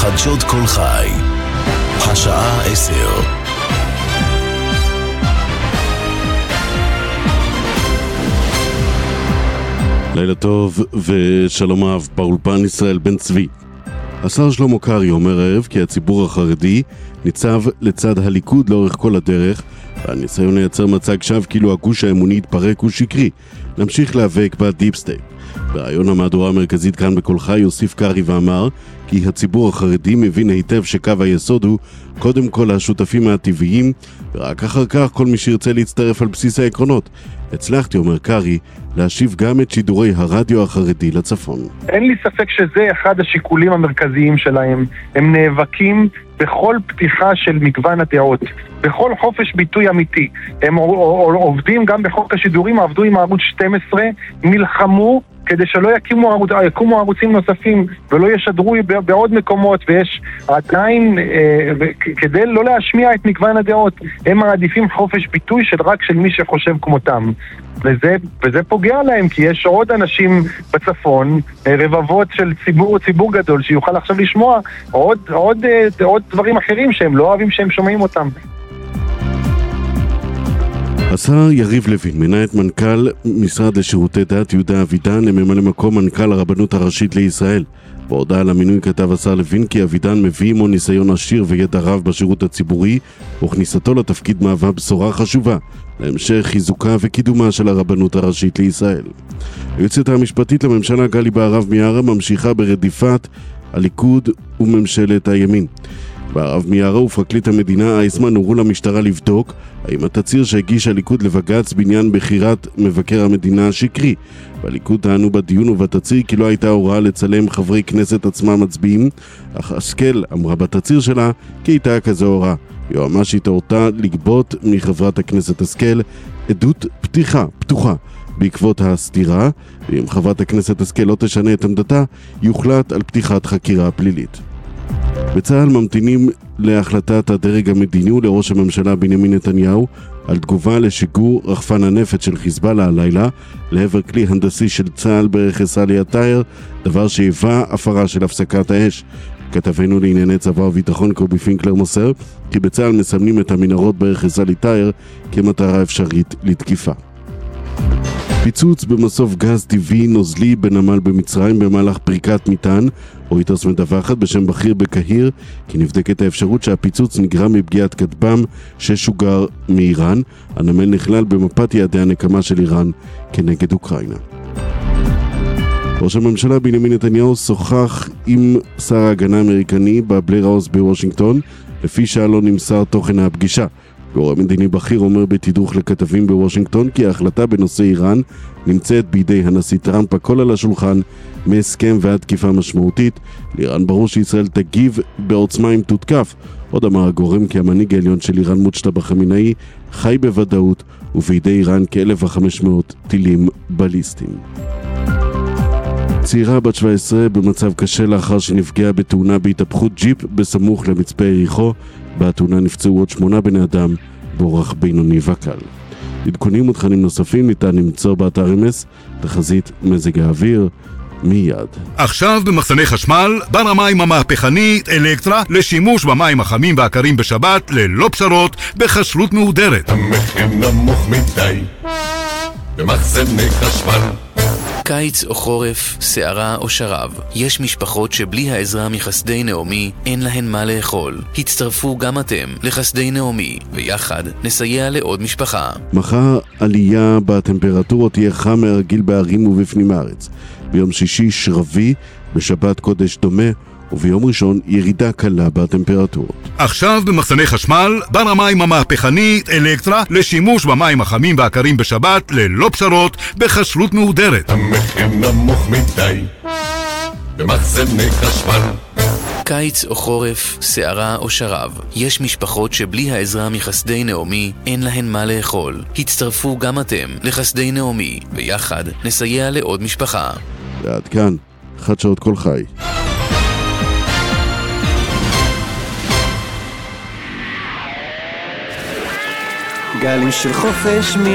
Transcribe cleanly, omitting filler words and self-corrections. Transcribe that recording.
חדשות כל חי, השעה 10. לילה טוב ושלום אהב, באולפן ישראל בן צבי. השר שלמה קרעי אומר הערב כי הציבור החרדי ניצב לצד הליכוד לאורך כל הדרך, והניסיון לייצר מצג שווא כאילו הגוש האמוני התפרק הוא שקרי. נמשיך להיאבק בדיפ סטייט. ברעיון המהדורה המרכזית כאן בכל חי הוסיף קרעי ואמר כי הציבור החרדי מבין היטב שקו היסוד הוא קודם כל השותפים הטבעיים, ורק אחר כך כל מי שירצה להצטרף על בסיס העקרונות. הצלחתי, אומר קרעי, להשיב גם את שידורי הרדיו החרדי לצפון. אין לי ספק שזה אחד השיקולים המרכזיים שלהם. הם נאבקים בכל פתיחה של מגוון הדעות, בכל חופש ביטוי אמיתי. הם עובדים גם בחוק השידורים, עבדו עם ערוץ 12, נלחמו כדי שלא יקומו ערוצים נוספים ולא ישדרו בעוד מקומות, ויש עדיין, כדי לא להשמיע את מגוון הדעות, הם מעדיפים חופש ביטוי רק של מי שחושב כמותם. וזה פוגע להם, כי יש עוד אנשים בצפון, רבבות של ציבור גדול, שיוכל עכשיו לשמוע עוד דברים אחרים שהם לא אוהבים שהם שומעים אותם. השר יריב לוין מינה את מנכ"ל משרד לשירותי דת יהודה אבידן לממלא מקום מנכ"ל הרבנות הראשית לישראל. בהודעה על המינוי כתב השר לוין כי אבידן מביא עמו ניסיון עשיר וידע רב בשירות הציבורי, וכניסתו לתפקיד מהווה בשורה חשובה להמשך חיזוקה וקידומה של הרבנות הראשית לישראל. היועצת המשפטית לממשלה גלי בהרב מיארה ממשיכה ברדיפת הליכוד וממשלת הימין. בהרב מיארה ופרקליט המדינה אייסמן הורו למשטרה לבדוק האם התצהיר שהגיש הליכוד לבג"ץ בעניין בחירת מבקר המדינה שקרי. בליכוד טענו בדיון ובתצהיר כי לא הייתה הוראה לצלם חברי כנסת עצמם מצביעים, אך השכל אמרה בתצהיר שלה כי הייתה כזו הוראה. יועמ"שית הורתה לגבות מחברת הכנסת השכל עדות פתוחה בעקבות הסתירה, ואם חברת הכנסת השכל לא תשנה את עמדתה, יוחלט על פתיחת חקירה פלילית. בצה"ל ממתינים להחלטת הדרג המדיני ולראש הממשלה בנימין נתניהו על תגובה לשיגור רחפן הנפץ של חיזבאללה הלילה לעבר כלי הנדסי של צה"ל ברכס עלי התאיר, דבר שהיווה הפרה של הפסקת האש. כתבנו לענייני צבא וביטחון קובי פינקלר מוסר כי בצה"ל מסמנים את המנהרות ברכס עלי התאיר כמטרה אפשרית לתקיפה. פיצוץ במסוף גז טבעי נוזלי בנמל במצרים במהלך פריקת מטען. רויטרס מדווחת בשם בכיר בקהיר כי נבדקת האפשרות שהפיצוץ נגרם מפגיעת כטב"ם ששוגר מאיראן. הנמל נכלל במפת יעדי הנקמה של איראן כנגד אוקראינה. ראש הממשלה בנימין נתניהו שוחח עם שר ההגנה האמריקני בבלר האוס בוושינגטון, לפי שלא נמסר תוכן הפגישה. גורם מדיני בכיר אומר בתדרוך לכתבים בוושינגטון כי ההחלטה בנושא איראן נמצאת בידי הנשיא טראמפ הכל על השולחן, מהסכם ועד תקיפה משמעותית. לאיראן ברור שישראל תגיב בעוצמה אם תותקף. עוד אמר הגורם כי המנהיג העליון של איראן מוצ'טבה חמינאי חי בוודאות ובידי איראן כ-1,500 טילים בליסטיים. צעירה בת 17 במצב קשה לאחר שנפגעה בתאונה בהתהפכות ג'יפ בסמוך למצפה יריחו. בתאונה נפצעו עוד 8 בני אדם באורח בינוני וקל. עדכונים ותכנים נוספים ניתן למצוא באתר אמס, תחזית מזג האוויר, מיד. עכשיו במחסני חשמל, בר המים המהפכנית אלקטרה לשימוש במים החמים והקרים בשבת ללא פשרות בחשלות מהודרת. המחיר נמוך מדי במחסני חשמל. קיץ או חורף, שערה או שרב, יש משפחות שבלי העזרה מחסדי נעמי אין להן מה לאכול. הצטרפו גם אתם לחסדי נעמי, ויחד נסייע לעוד משפחה. מחר עלייה בטמפרטורות תהיה חם מהרגיל בערים ובפנים הארץ. ביום שישי שרבי, בשבת קודש דומה, וביום ראשון ירידה קלה בטמפרטורות. עכשיו במחסני חשמל, בר המים המהפכנית אלקטרה לשימוש במים החמים והקרים בשבת ללא פשרות בחשלות מהודרת. המחיר נמוך מדי במחסני חשמל. קיץ או חורף, שערה או שרב, יש משפחות שבלי העזרה מחסדי נעמי אין להן מה לאכול. הצטרפו גם אתם לחסדי נעמי, ויחד נסייע לעוד משפחה. ועד כאן, חדשות כל חי. גלים של חופש